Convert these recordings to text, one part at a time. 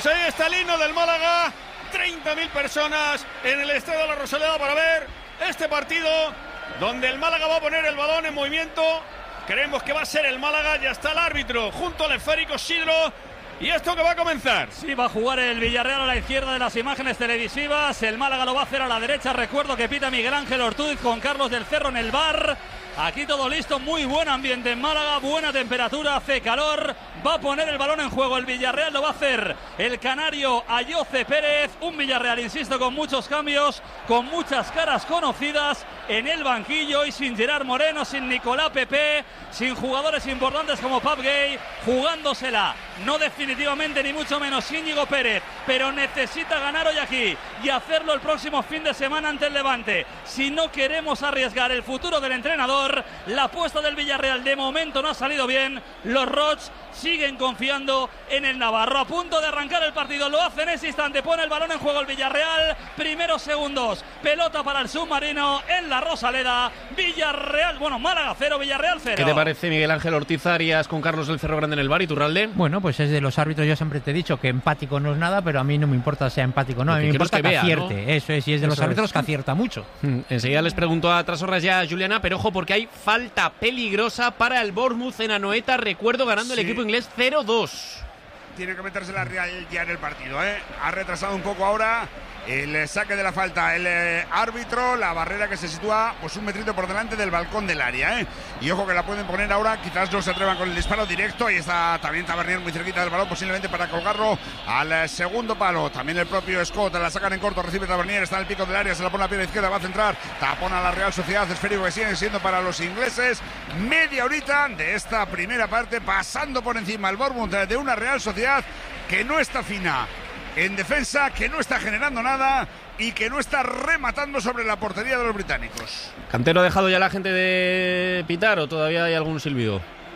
Pues ahí está el himno del Málaga. 30.000 personas en el Estadio de la Rosaleda para ver este partido donde el Málaga va a poner el balón en movimiento. Creemos que va a ser el Málaga. Ya está el árbitro junto al esférico Sidro. ¿Y esto que va a comenzar? Sí, va a jugar el Villarreal a la izquierda de las imágenes televisivas. El Málaga lo va a hacer a la derecha. Recuerdo que pita Miguel Ángel Ortúz con Carlos del Cerro en el bar. Aquí todo listo, muy buen ambiente en Málaga, buena temperatura, hace calor. Va a poner el balón en juego el Villarreal, lo va a hacer el canario Ayoce Pérez. Un Villarreal, insisto, con muchos cambios, con muchas caras conocidas en el banquillo y sin Gerard Moreno, sin Nicolás Pepe, sin jugadores importantes como Pap Gay, jugándosela. No definitivamente ni mucho menos Íñigo Pérez, pero necesita ganar hoy aquí y hacerlo el próximo fin de semana ante el Levante. Si no queremos arriesgar el futuro del entrenador, la apuesta del Villarreal de momento no ha salido bien. Los Roch siguen confiando en el Navarro. A punto de arrancar el partido, lo hace en ese instante, pone el balón en juego el Villarreal. Primeros segundos, pelota para el submarino en la Rosaleda. Villarreal, Málaga 0, Villarreal 0. ¿Qué te parece Miguel Ángel Ortiz Arias con Carlos del Cerro Grande en el bar, Iturralde? Bueno, pues es de los árbitros, yo siempre te he dicho que empático no es nada, pero a mí no me importa sea empático, no, a mí me importa que acierte, ¿no? Eso es, y es de los árbitros que acierta mucho. Enseguida les pregunto a Trasorras ya a Juliana, pero ojo porque hay falta peligrosa para el Bournemouth en Anoeta, recuerdo, ganando el equipo inglés 0-2. Tiene que meterse la Real ya en el partido, ¿eh? Ha retrasado un poco ahora el saque de la falta el árbitro, la barrera que se sitúa pues un metrito por delante del balcón del área, ¿eh? Y ojo que la pueden poner ahora, quizás no se atrevan con el disparo directo. Ahí está también Tavernier muy cerquita del balón, posiblemente para colgarlo al segundo palo. También el propio Scott, la sacan en corto, recibe Tavernier, está en el pico del área, se la pone a la pierna izquierda, va a centrar, tapona a la Real Sociedad, esférico que sigue siendo para los ingleses. Media horita de esta primera parte, pasando por encima el Bournemouth de una Real Sociedad que no está fina en defensa, que no está generando nada y que no está rematando sobre la portería de los británicos. ¿Cantero ha dejado ya la gente de pitar o todavía hay algún silbido?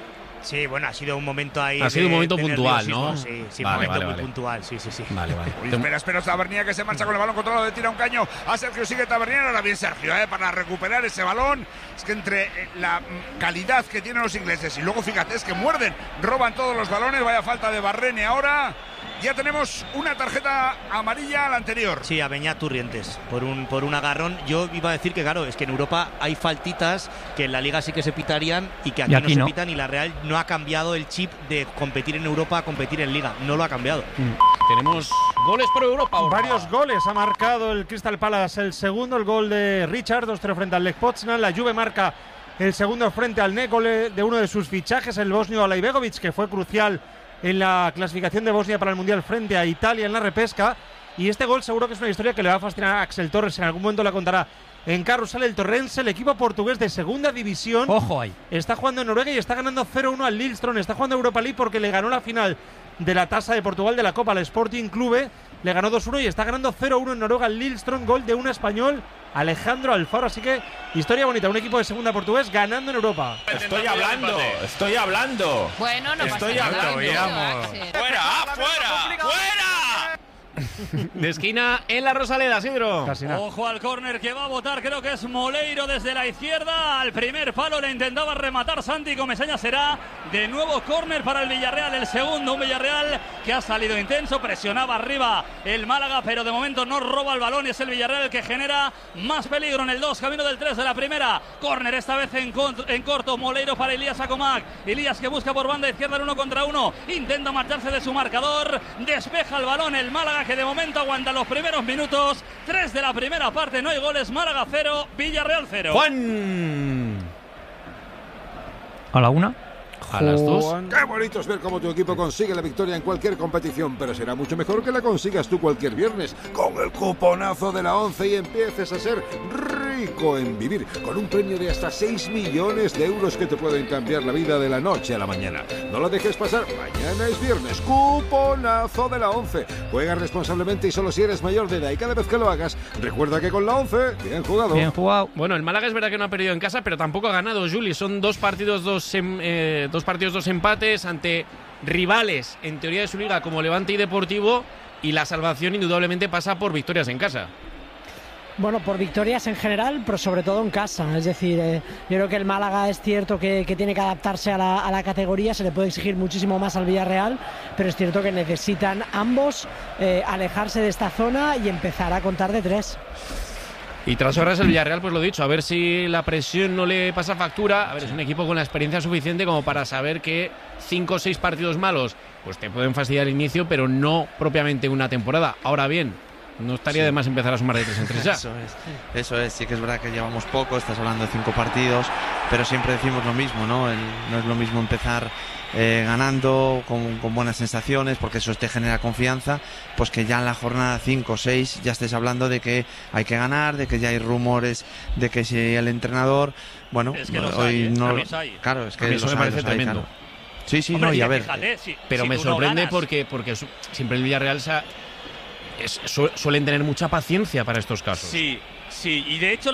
Sí, bueno, ha sido un momento ahí. Ha sido un momento puntual, ¿no? Sí, vale, un momento muy puntual, sí. Vale. Espera Tavernier que se marcha con el balón controlado, le tira un caño a Sergio, sigue Tavernier, ahora bien Sergio, para recuperar ese balón. Es que entre la calidad que tienen los ingleses y luego fíjate, es que muerden, roban todos los balones, vaya falta de Barrene ahora. Ya tenemos una tarjeta amarilla a la anterior. Sí, a Beñat Turrientes por un agarrón. Yo iba a decir que claro, es que en Europa hay faltitas que en la Liga sí que se pitarían y que aquí no se pitan, y la Real no ha cambiado el chip de competir en Europa a competir en Liga. No lo ha cambiado. Tenemos goles por Europa. Varios goles ha marcado el Crystal Palace. El segundo, el gol de Richard, 2-0 frente al Lech Poznan. La Juve marca el segundo frente al Nekole de uno de sus fichajes, el bosnio Alaibegovic, que fue crucial en la clasificación de Bosnia para el Mundial frente a Italia en la repesca. Y este gol seguro que es una historia que le va a fascinar a Axel Torres, en algún momento la contará en Carrusel. El Torrense, el equipo portugués de segunda división, ojo ahí, está jugando en Noruega y está ganando 0-1 al Lillestrøm. Está jugando Europa League porque le ganó la final de la Tasa de Portugal de la Copa al Sporting Clube, le ganó 2-1 y está ganando 0-1 en Noruega al Lillestrøm, gol de un español, Alejandro Alfaro. Así que historia bonita, un equipo de segunda portugués ganando en Europa. Estoy hablando. Bueno, no pasa nada. ¡Fuera! De esquina en la Rosaleda, Sidro. Ojo al córner que va a botar, creo que es Moleiro desde la izquierda. Al primer palo le intentaba rematar Santi Comesaña. Será de nuevo córner para el Villarreal, el segundo. Un Villarreal que ha salido intenso, presionaba arriba el Málaga, pero de momento no roba el balón y es el Villarreal el que genera más peligro en el 2, camino del 3 de la primera. Córner esta vez en corto, Moleiro para Elías Acomac. Elías que busca por banda izquierda en 1 contra 1, intenta marcharse de su marcador, despeja el balón el Málaga, que de momento aguanta los primeros minutos. 3 de la primera parte, no hay goles. Málaga 0, Villarreal 0. Juan. A la una. A las 2. Qué bonito es ver cómo tu equipo consigue la victoria en cualquier competición, pero será mucho mejor que la consigas tú cualquier viernes con el cuponazo de la 11 y empieces a ser rico en vivir, con un premio de hasta 6 millones de euros que te pueden cambiar la vida de la noche a la mañana. No lo dejes pasar, mañana es viernes, cuponazo de la 11. Juega responsablemente y solo si eres mayor de edad, y cada vez que lo hagas, recuerda que con la 11, bien jugado. Bien jugado. Bueno, el Málaga es verdad que no ha perdido en casa, pero tampoco ha ganado, Juli. Son 2 partidos, 2 empates ante rivales en teoría de su liga como Levante y Deportivo, y la salvación indudablemente pasa por victorias en casa. Bueno, por victorias en general, pero sobre todo en casa. Es decir, yo creo que el Málaga es cierto que tiene que adaptarse a la categoría, se le puede exigir muchísimo más al Villarreal, pero es cierto que necesitan ambos alejarse de esta zona y empezar a contar de 3. Y tras horas el Villarreal, pues lo dicho, a ver si la presión no le pasa factura. A ver, es un equipo con la experiencia suficiente como para saber que 5 o 6 partidos malos pues te pueden fastidiar el inicio, pero no propiamente una temporada. Ahora bien, no estaría de más empezar a sumar de 3 en 3 ya. Eso es, sí que es verdad que llevamos poco, estás hablando de 5 partidos, pero siempre decimos lo mismo, ¿no? No es lo mismo empezar ganando con buenas sensaciones, porque eso te genera confianza, pues que ya en la jornada 5 o 6 ya estés hablando de que hay que ganar, de que ya hay rumores de que si el entrenador, bueno, es que hoy no, claro, es que eso me parece tremendo. Claro. Sí, Hombre, no, y a ver, fíjate, pero si me sorprende porque siempre el Villarreal suelen tener mucha paciencia para estos casos. Sí, y de hecho